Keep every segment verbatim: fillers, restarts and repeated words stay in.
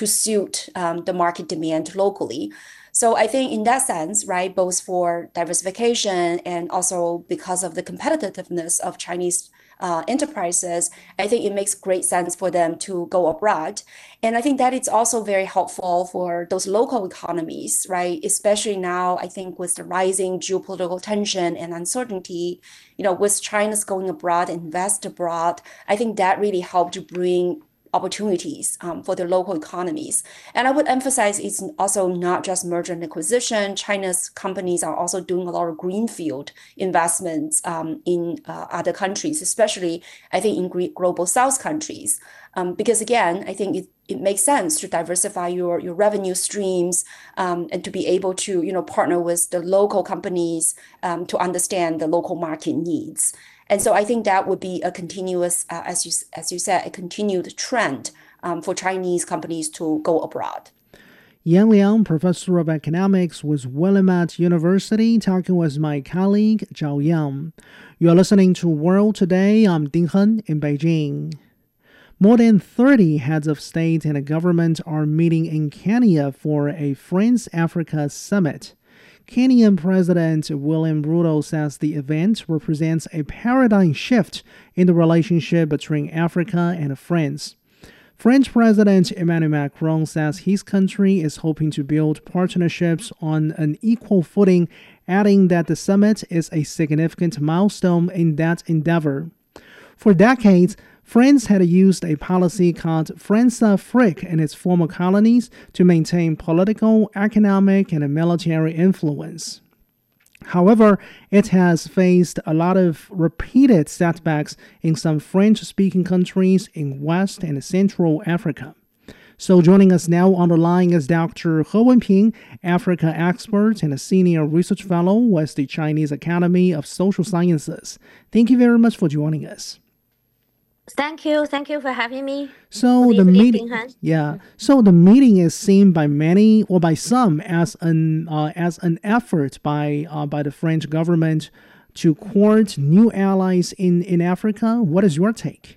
to suit um, the market demand locally. So I think in that sense, right, both for diversification and also because of the competitiveness of Chinese uh, enterprises, I think it makes great sense for them to go abroad. And I think that it's also very helpful for those local economies, right? Especially now, I think with the rising geopolitical tension and uncertainty, you know, with China's going abroad, invest abroad, I think that really helped to bring opportunities um, for the local economies. And I would emphasize it's also not just merger and acquisition. China's companies are also doing a lot of greenfield investments um, in uh, other countries, especially I think in global South countries. Um, because again, I think it, it makes sense to diversify your, your revenue streams um, and to be able to, you know, partner with the local companies um, to understand the local market needs. And so I think that would be a continuous, uh, as you as you said, a continued trend um, for Chinese companies to go abroad. Yan Liang, professor of economics with Willamette University, talking with my colleague Zhao Yang. You are listening to World Today. I'm Ding Hen in Beijing. More than thirty heads of state and government are meeting in Kenya for a France-Africa summit. Kenyan President William Ruto says the event represents a paradigm shift in the relationship between Africa and France. French President Emmanuel Macron says his country is hoping to build partnerships on an equal footing, adding that the summit is a significant milestone in that endeavor. For decades, France had used a policy called France-Afrique in its former colonies to maintain political, economic, and military influence. However, it has faced a lot of repeated setbacks in some French-speaking countries in West and Central Africa. So joining us now on the line is Doctor He Wenping, Africa expert and a senior research fellow with the Chinese Academy of Social Sciences. Thank you very much for joining us. Thank you. Thank you for having me. So the meeting, yeah. So the meeting is seen by many or by some as an uh, as an effort by uh, by the French government to court new allies in, in Africa. What is your take?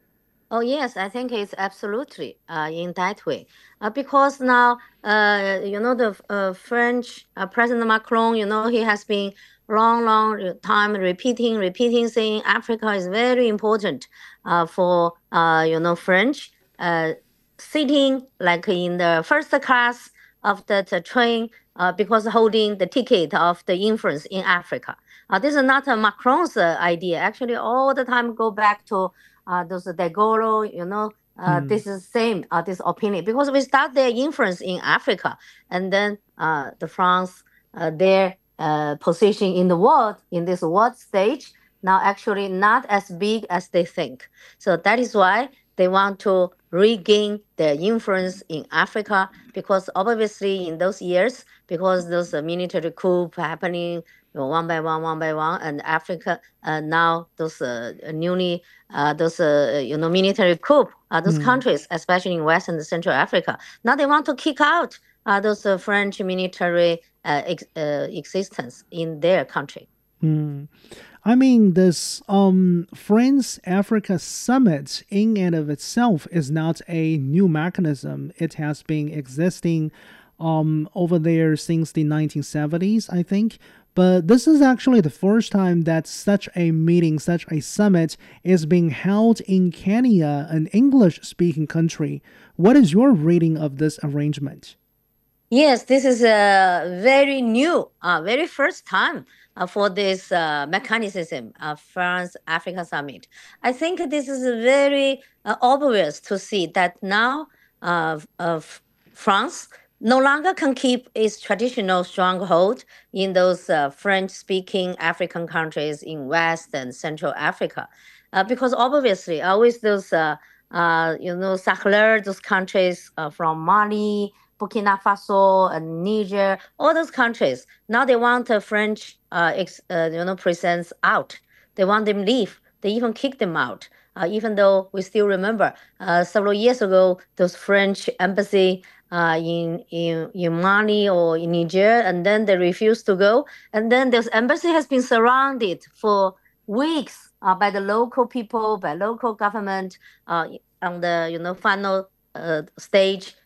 Oh yes, I think it's absolutely uh, in that way uh, because now uh, you know the uh, French uh, President Macron. You know he has been long, long time repeating, repeating saying Africa is very important uh, for, uh, you know, French, uh, sitting like in the first class of the, the train uh, because holding the ticket of the influence in Africa. Uh, this is not uh, Macron's uh, idea. Actually, all the time go back to uh, those de Gaulle, you know, uh, mm. this is same, uh, this opinion, because we start their influence in Africa, and then uh, the France, uh, their Uh, position in the world, in this world stage, now actually not as big as they think. So that is why they want to regain their influence in Africa, because obviously in those years, because those uh, military coup happening you know, one by one, one by one, and Africa uh, now those uh, newly uh, those uh, you know military coup, uh, those mm. countries, especially in West and Central Africa, now they want to kick out uh, those uh, French military uh, ex uh, existence in their country. Mm. I mean, this um, France-Africa summit in and of itself is not a new mechanism. It has been existing um, over there since the nineteen seventies, I think. But this is actually the first time that such a meeting, such a summit is being held in Kenya, an English-speaking country. What is your reading of this arrangement? Yes, this is a very new, uh, very first time uh, for this uh, mechanism, uh, France-Africa Summit. I think this is very uh, obvious to see that now uh, uh, France no longer can keep its traditional stronghold in those uh, French-speaking African countries in West and Central Africa, uh, because obviously always those, uh, uh, you know, Sahel, those countries uh, from Mali, Burkina Faso, and Niger, all those countries, now they want a French uh, ex, uh, you know, presence out. They want them leave. They even kick them out. Uh, even though we still remember uh, several years ago, those French embassy uh, in, in, in Mali or in Niger, and then they refused to go. And then this embassy has been surrounded for weeks uh, by the local people, by local government uh, on the you know final uh, stage.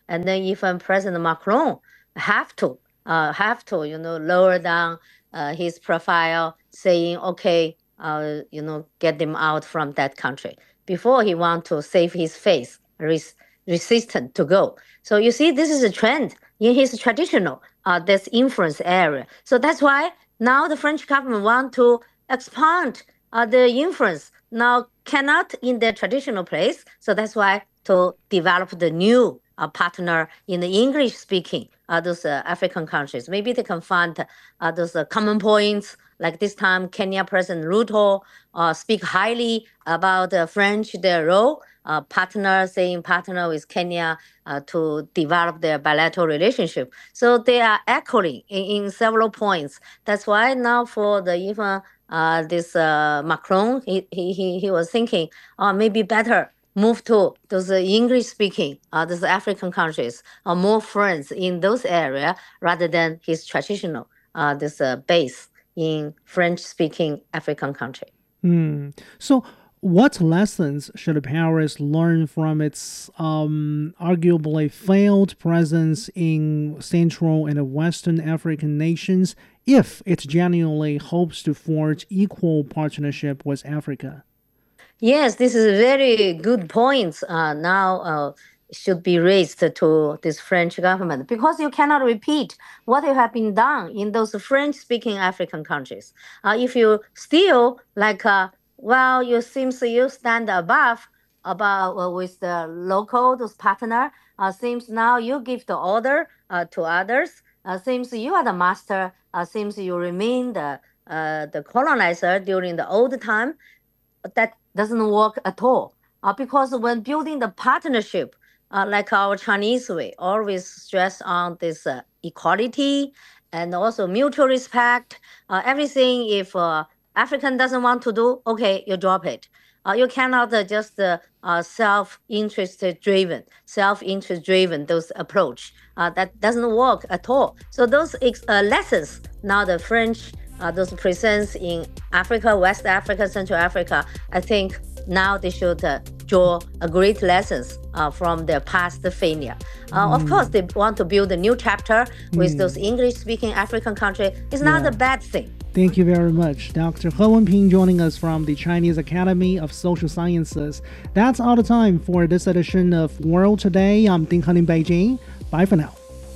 And then even President Macron have to, uh, have to, you know, lower down uh, his profile, saying, okay, uh, you know, get them out from that country before he want to save his face, res- resistant to go. So you see, this is a trend in his traditional, uh, this influence area. So that's why now the French government want to expand uh, the influence now cannot in their traditional place. So that's why to develop the new uh, partner in the English speaking uh, those uh, African countries. Maybe they can find uh, those uh, common points. Like this time, Kenya President Ruto uh, speak highly about uh, French, their role, uh, partner, saying partner with Kenya uh, to develop their bilateral relationship. So they are echoing in, in several points. That's why now for the even uh, this uh, Macron, he, he, he, he was thinking, uh, maybe better move to those uh, English-speaking, uh, those African countries, or more friends in those areas rather than his traditional uh, this uh, base in French-speaking African country. Mm. So, what lessons should Paris learn from its um, arguably failed presence in Central and Western African nations if it genuinely hopes to forge equal partnership with Africa? Yes, this is a very good point. Uh, now uh, should be raised to this French government because you cannot repeat what you have been done in those French-speaking African countries. Uh, if you still like, uh, well, you seems you stand above about uh, with the local those partner. Uh, seems now you give the order uh, to others. Uh, seems you are the master. Uh, seems you remain the uh, the colonizer during the old time. That doesn't work at all. Uh, because when building the partnership, uh, like our Chinese way, always stress on this uh, equality and also mutual respect. Uh, everything, if uh, African doesn't want to do, okay, you drop it. Uh, you cannot uh, just uh, uh, self-interest driven, self-interest driven, those approach. Uh, that doesn't work at all. So those ex- uh, lessons, now the French Uh, those presence in Africa, West Africa, Central Africa, I think now they should uh, draw a great lessons uh, from their past failure. Uh, mm. Of course, they want to build a new chapter with mm. those English-speaking African countries. It's not yeah. a bad thing. Thank you very much, Doctor He Wenping, joining us from the Chinese Academy of Social Sciences. That's all the time for this edition of World Today. I'm Ding Han in Beijing. Bye for now.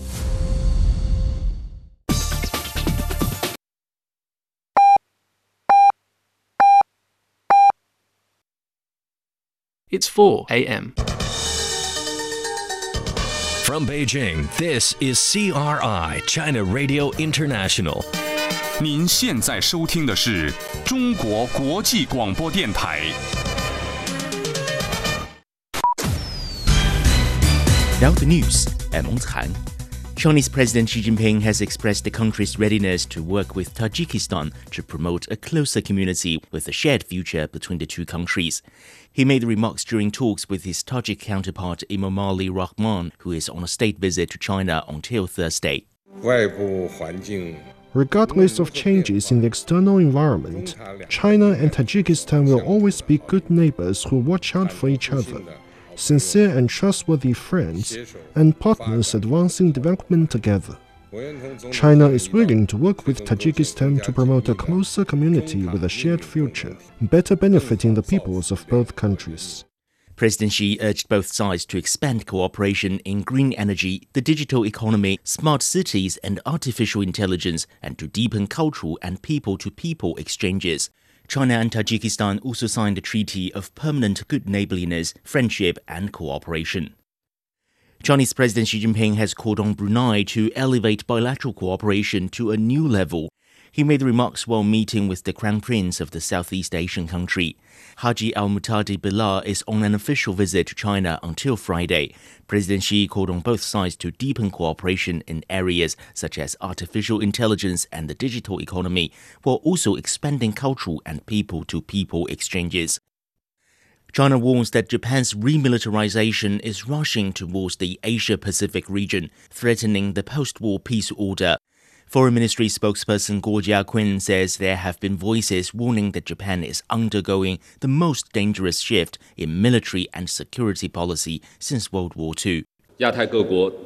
It's four a.m. From Beijing, this is C R I, China Radio International. 您现在收听的是中国国际广播电台。 Now the news, I'm Han. Chinese President Xi Jinping has expressed the country's readiness to work with Tajikistan to promote a closer community with a shared future between the two countries. He made the remarks during talks with his Tajik counterpart Emomali Rahman, who is on a state visit to China until Thursday. Regardless of changes in the external environment, China and Tajikistan will always be good neighbors who watch out for each other, sincere and trustworthy friends, and partners advancing development together. China is willing to work with Tajikistan to promote a closer community with a shared future, better benefiting the peoples of both countries. President Xi urged both sides to expand cooperation in green energy, the digital economy, smart cities, and artificial intelligence, and to deepen cultural and people-to-people exchanges. China and Tajikistan also signed a treaty of permanent good neighborliness, friendship, and cooperation. Chinese President Xi Jinping has called on Brunei to elevate bilateral cooperation to a new level. He made remarks while meeting with the Crown Prince of the Southeast Asian country. Haji Al-Muhtadi Bilal is on an official visit to China until Friday. President Xi called on both sides to deepen cooperation in areas such as artificial intelligence and the digital economy, while also expanding cultural and people-to-people exchanges. China warns that Japan's remilitarization is rushing towards the Asia-Pacific region, threatening the post-war peace order. Foreign Ministry spokesperson Guo Jiakun says there have been voices warning that Japan is undergoing the most dangerous shift in military and security policy since World War Two. 亚太各国